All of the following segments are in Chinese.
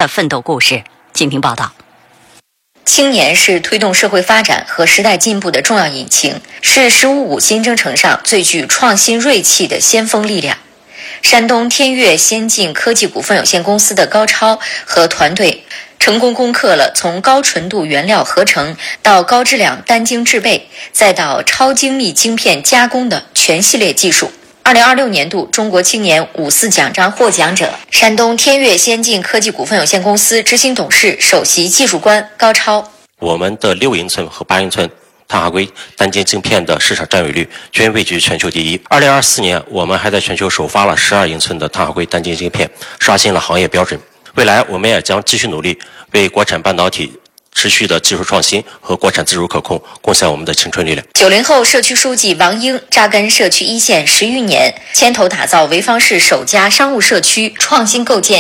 的奋斗故事。请听报道。 青年是推动社会发展和时代进步的重要引擎，是“十五五”新征程上最具创新锐气的先锋力量。山东天悦先进科技股份有限公司的高超和团队成功攻克了从高纯度原料合成到高质量单晶制备，再到超精密晶片加工的全系列技术。2026年度中国青年54奖章获奖者，山东天悦先进科技股份有限公司执行董事、首席技术官高超。 我们的6英寸和8英寸碳化硅单晶晶片的市场占有率均位居全球第一。2024年，我们还在全球首发了12英寸的碳化硅单晶晶片，刷新了行业标准。未来，我们也将继续努力，为国产半导体持续的技术创新和国产自主可控贡献我们的青春力量。 90后社区书记王英扎根社区一线10余年，牵头打造潍坊市首家商务社区，创新构建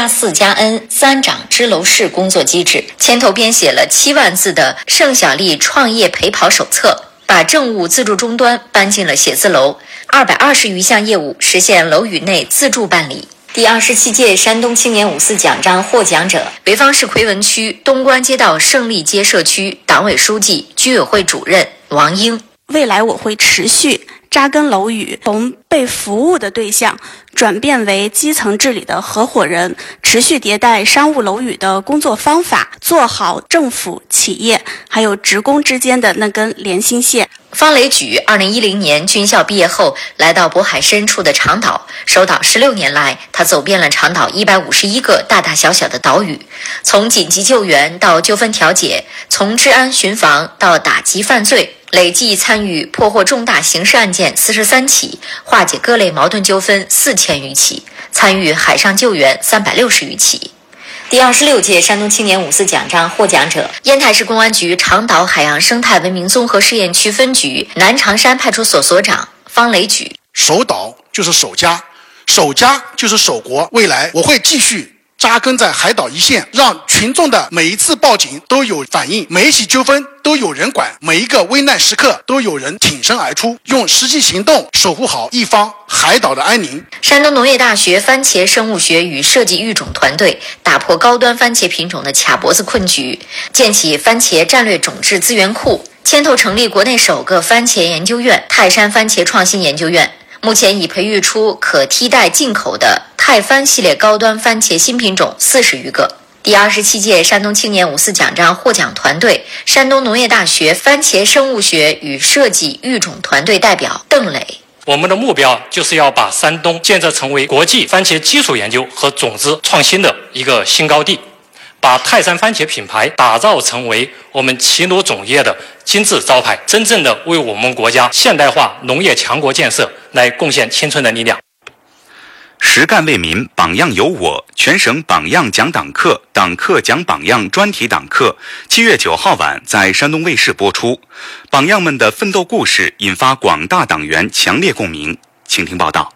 1+4+N 3长支楼式工作机制，牵头编写了7万字的盛小丽创业陪跑手册，把政务自助终端搬进了写字楼，220余项业务实现楼宇内自助办理。第27届山东青年54奖章获奖者，潍坊市奎文区东关街道胜利街社区党委书记、居委会主任王英。 未来我会持续扎根楼宇，从被服务的对象转变为基层治理的合伙人，持续迭代商务楼宇的工作方法，做好政府、企业还有职工之间的那根连心线。 方雷举2010年军校毕业后，来到渤海深处的长岛，守岛16年来，他走遍了长岛151个大大小小的岛屿，从紧急救援到纠纷调解，从治安巡防到打击犯罪，累计参与破获重大刑事案件43起，化解各类矛盾纠纷4000余起，参与海上救援360余起。第26届山东青年54奖章获奖者，烟台市公安局长岛海洋生态文明综合试验区分局南长山派出所所长方雷举。 守岛就是守家，守家就是守国。未来我会继续扎根在海岛一线，让群众的每一次报警都有反应，每一起纠纷都有人管，每一个危难时刻都有人挺身而出，用实际行动守护好一方海岛的安宁。 山东农业大学番茄生物学与设计育种团队打破高端番茄品种的卡脖子困局，建起番茄战略种质资源库，牵头成立国内首个番茄研究院——泰山番茄创新研究院。目前已培育出可替代进口的泰番系列高端番茄新品种40余个。第27届山东青年54奖章获奖团队，山东农业大学番茄生物学与设计育种团队代表邓磊。 我们的目标就是要把山东建设成为国际番茄技术研究和种子创新的一个新高地，把泰山番茄品牌打造成为我们齐鲁种业的金字招牌，真正的为我们国家现代化农业强国建设来贡献青春的力量。 实干为民，榜样有我，全省榜样讲党课，党课讲榜样专题党课7月9号晚在山东卫视播出。榜样们的奋斗故事引发广大党员强烈共鸣，请听报道。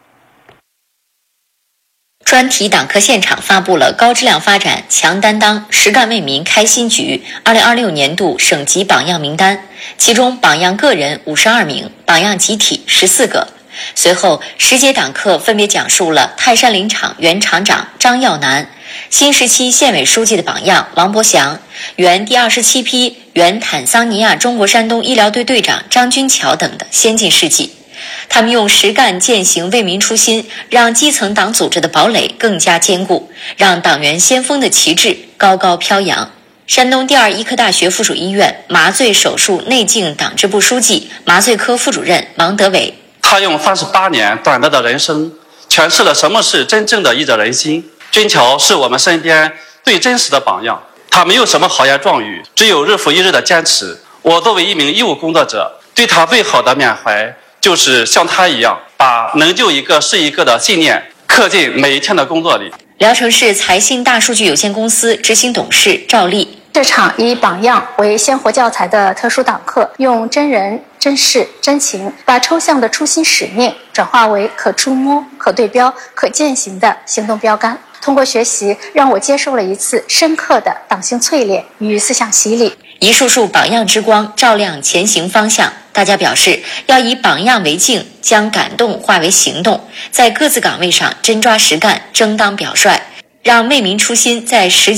专题党课现场发布了高质量发展强担当实干为民开新局2026年度省级榜样名单，其中榜样个人52名，榜样集体14个。随后10节党课分别讲述了泰山林场原厂长张耀南、新时期县委书记的榜样王伯祥、原第27批原坦桑尼亚中国山东医疗队队长张军桥等的先进事迹。他们用实干践行为民初心，让基层党组织的堡垒更加坚固，让党员先锋的旗帜高高飘扬。山东第2医科大学附属医院麻醉手术内镜党支部书记、麻醉科副主任王德伟。 他用38年短暂的人生诠释了什么是真正的医者仁心。军桥是我们身边最真实的榜样，他没有什么豪言壮语，只有日复一日的坚持。我作为一名医务工作者，对他最好的缅怀就是像他一样，把能救一个是一个的信念刻进每一天的工作里。 聊城市财信大数据有限公司执行董事赵丽。 这场以榜样为鲜活教材的特殊党课，用真人、真事、真情，把抽象的初心使命转化为可触摸、可对标、可践行的行动标杆。通过学习，让我接受了一次深刻的党性淬炼与思想洗礼。 一束束榜样之光照亮前行方向，大家表示要以榜样为镜，将感动化为行动，在各自岗位上真抓实干，争当表率，让为民初心在实